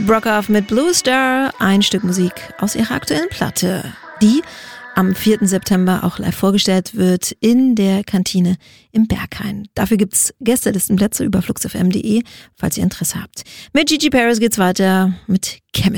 Brockhaff mit Blue Star, ein Stück Musik aus ihrer aktuellen Platte, die am 4. September auch live vorgestellt wird in der Kantine im Berghain. Dafür gibt's Gästelistenplätze über fluxfm.de, falls ihr Interesse habt. Mit Gigi Paris geht's weiter mit Chemistry.